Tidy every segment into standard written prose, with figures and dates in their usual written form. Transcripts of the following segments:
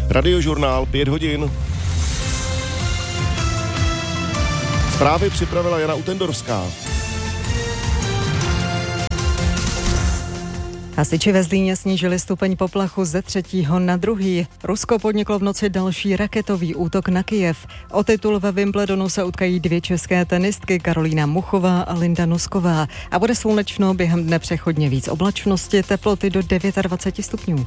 Radiožurnál 5 hodin. Zprávy připravila Jana Utendorská. Hasiči ve Zlíně snížili stupeň poplachu ze 3. na 2. Rusko podniklo v noci další raketový útok na Kyjev. O titul ve Wimbledonu se utkají 2 české tenistky, Karolína Muchová a Linda Nosková. A bude slunečno, během dne přechodně víc oblačnosti, teploty do 29 stupňů.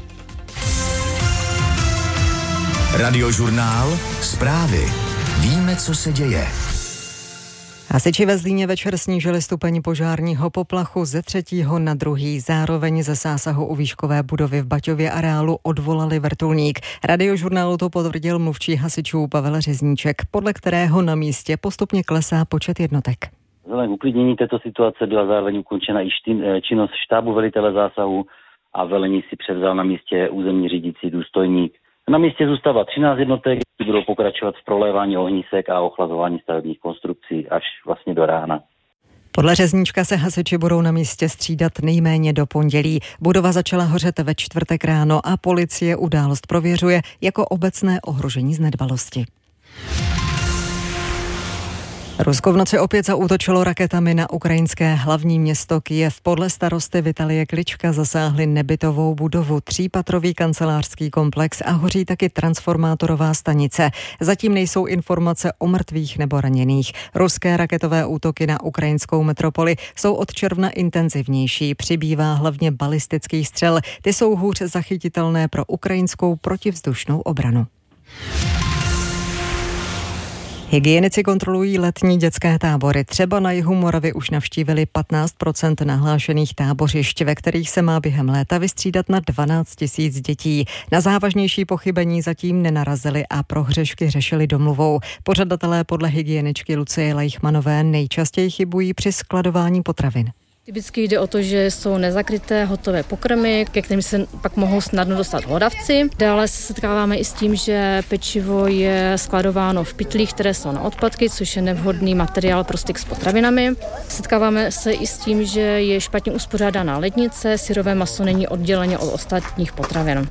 Radiožurnál, zprávy. Víme, co se děje. Hasiči ve Zlíně večer snížili stupeň požárního poplachu ze 3. na 2. Zároveň ze zásahu u výškové budovy v Baťově areálu odvolali vrtulník. Radiožurnálu to potvrdil mluvčí hasičů Pavel Řezníček, podle kterého na místě postupně klesá počet jednotek. Vzhledem k uklidnění této situace byla zároveň ukončena i činnost štábu velitele zásahu a velení si převzal na místě územní řídící důstojník. Na místě zůstává 13 jednotek, které budou pokračovat v prolévání ohnisek a ochlazování stavebních konstrukcí až vlastně do rána. Podle Řezníčka se hasiči budou na místě střídat nejméně do pondělí. Budova začala hořet ve čtvrtek ráno a policie událost prověřuje jako obecné ohrožení z nedbalosti. Rusko v noci opět zaútočilo raketami na ukrajinské hlavní město Kyjev. Podle starosty Vitalie Klička zasáhli nebytovou budovu, 3patrový kancelářský komplex a hoří taky transformátorová stanice. Zatím nejsou informace o mrtvých nebo raněných. Ruské raketové útoky na ukrajinskou metropoli jsou od června intenzivnější. Přibývá hlavně balistických střel. Ty jsou hůř zachytitelné pro ukrajinskou protivzdušnou obranu. Hygienici kontrolují letní dětské tábory. Třeba na jihu Moravy už navštívili 15% nahlášených tábořišť, ve kterých se má během léta vystřídat na 12 000 dětí. Na závažnější pochybení zatím nenarazili a prohřešky řešili domluvou. Pořadatelé podle hygieničky Lucie Lejchmanové nejčastěji chybují při skladování potravin. Typicky jde o to, že jsou nezakryté hotové pokrmy, ke kterým se pak mohou snadno dostat hlodavci. Dále se setkáváme i s tím, že pečivo je skladováno v pytlích, které jsou na odpadky, což je nevhodný materiál pro styk s potravinami. Setkáváme se i s tím, že je špatně uspořádaná lednice, syrové maso není odděleně od ostatních potravin.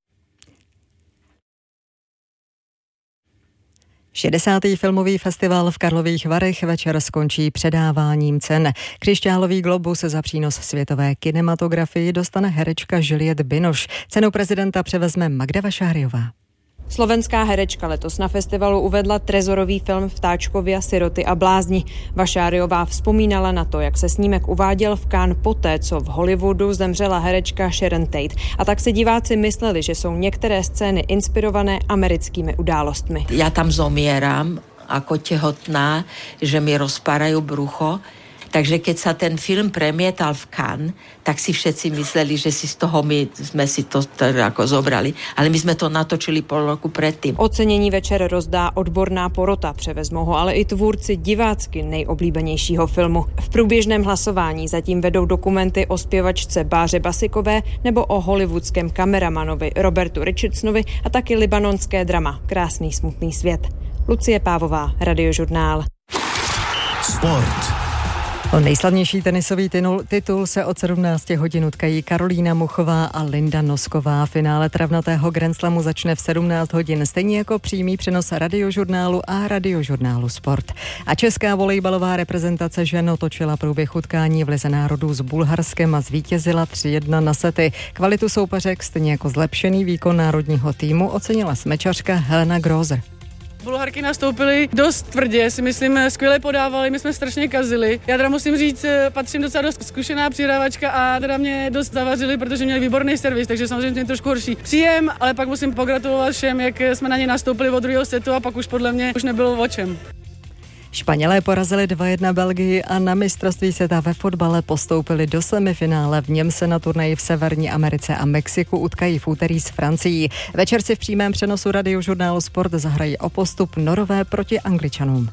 60. filmový festival v Karlových Varech večer skončí předáváním cen. Křišťálový globus za přínos světové kinematografii dostane herečka Juliette Binoche. Cenu prezidenta převezme Magda Vašáriová. Slovenská herečka letos na festivalu uvedla trezorový film Vtáčkovia, siroty a blázni. Vašáriová vzpomínala na to, jak se snímek uváděl v Cannes poté, co v Hollywoodu zemřela herečka Sharon Tate. A tak si diváci mysleli, že jsou některé scény inspirované americkými událostmi. Ja tam zomieram ako tehotná, že mi rozpárajú brucho. Takže keď sa ten film premietal v Cannes, tak si všetci mysleli, že si z toho my sme si to ako zobrali. Ale my sme to natočili pol roku predtým. Ocenění večer rozdá odborná porota, převezmou ho ale i tvůrci divácky nejoblíbenějšího filmu. V průběžném hlasování zatím vedou dokumenty o zpěvačce Báře Basikové nebo o hollywoodském kameramanovi Robertu Richardsonovi a taky libanonské drama Krásný smutný svět. Lucie Pávová, Radiožurnál. Sport. O nejslavnější tenisový titul se od 17 hodin utkají Karolína Muchová a Linda Nosková. Finále travnatého Grand Slamu začne v 17 hodin, stejně jako přímý přenos Radiožurnálu a Radiožurnálu Sport. A česká volejbalová reprezentace žen otočila průběh utkání v Lize národů s Bulharskem a zvítězila 3-1 na sety. Kvalitu soupeřek, stejně jako zlepšený výkon národního týmu, ocenila smečařka Helena Grozer. Bulharky nastoupily dost tvrdě, si myslím, skvěle podávali, my jsme strašně kazili. Já teda musím říct, patřím docela dost zkušená přihrávačka a teda mě dost zavařili, protože měli výborný servis, takže samozřejmě mě trošku horší příjem, ale pak musím pogratulovat všem, jak jsme na ně nastoupili od druhého setu a pak už podle mě už nebylo o čem. Španělé porazili 2-1 Belgii a na mistrovství světa ve fotbale postoupili do semifinále. V něm se na turnaji v Severní Americe a Mexiku utkají v úterý s Francií. Večer si v přímém přenosu Radiožurnálu Sport zahrají o postup Norové proti Angličanům.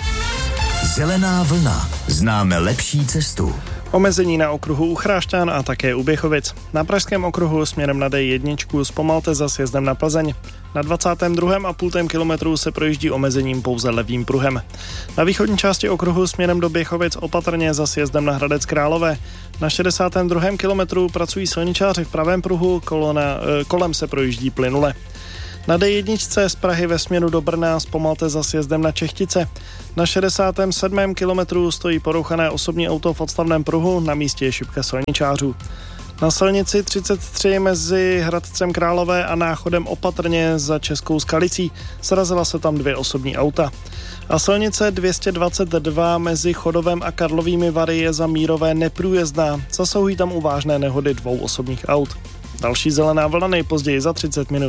Zelená vlna. Známe lepší cestu. Omezení na okruhu u Chrášťan a také u Běchovic. Na pražském okruhu směrem na D1 zpomalte za sjezdem na Plzeň. Na 22,5 kilometru se projíždí omezením pouze levým pruhem. Na východní části okruhu směrem do Běchovic opatrně za sjezdem na Hradec Králové. Na 62. kilometru pracují silničáři v pravém pruhu, kolem se projíždí plynule. Na D1 z Prahy ve směru do Brna zpomalte za sjezdem na Čechtice. Na 67. kilometru stojí porouchané osobní auto v odstavném pruhu, na místě je šipka silničářů. Na silnici 33 mezi Hradcem Králové a Náchodem Opatrně za Českou Skalicí srazila se tam 2 osobní auta. A silnice 222 mezi Chodovem a Karlovými Vary je za Mírové neprůjezdná. Zasahují tam u vážné nehody 2 osobních aut. Další zelená vlna nejpozději za 30 minut.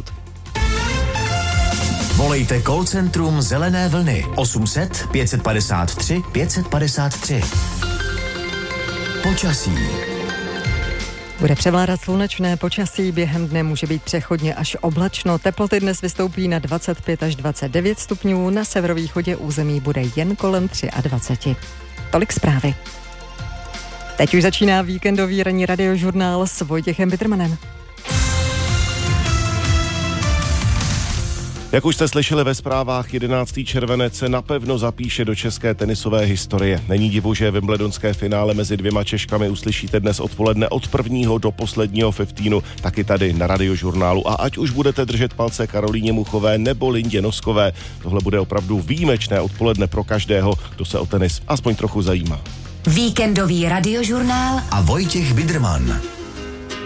Volejte call centrum Zelené vlny 800 553 553. Počasí. Bude převládat slunečné počasí, během dne může být přechodně až oblačno. Teploty dnes vystoupí na 25 až 29 stupňů, na severovýchodě území bude jen kolem 23. Tolik zprávy. Teď už začíná víkendový ranní radiožurnál s Vojtěchem Bittermanem. Jak už jste slyšeli ve zprávách, 11. červenec se napevno zapíše do české tenisové historie. Není divu, že wimbledonské finále mezi 2 Češkami uslyšíte dnes odpoledne od prvního do posledního 15, taky tady na radiožurnálu. A ať už budete držet palce Karolíně Muchové nebo Lindě Noskové, tohle bude opravdu výjimečné odpoledne pro každého, kdo se o tenis aspoň trochu zajímá. Víkendový radiožurnál a Vojtěch Bitterman.